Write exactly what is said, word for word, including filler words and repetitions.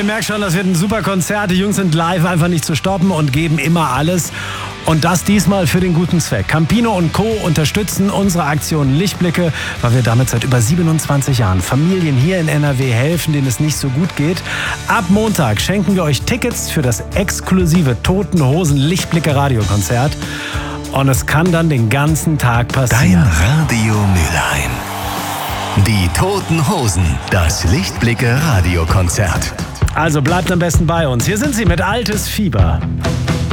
ihr merkt schon, das wird ein super Konzert. Die Jungs sind live einfach nicht zu stoppen und geben immer alles. Und das diesmal für den guten Zweck. Campino und Co. unterstützen unsere Aktion Lichtblicke, weil wir damit seit über siebenundzwanzig Jahren Familien hier in N R W helfen, denen es nicht so gut geht. Ab Montag schenken wir euch Tickets für das exklusive Toten Hosen Lichtblicke Radiokonzert. Und es kann dann den ganzen Tag passieren. Dein Radio Mülheim. Die Toten Hosen, das Lichtblicke Radiokonzert. Also bleibt am besten bei uns. Hier sind sie mit Altes Fieber.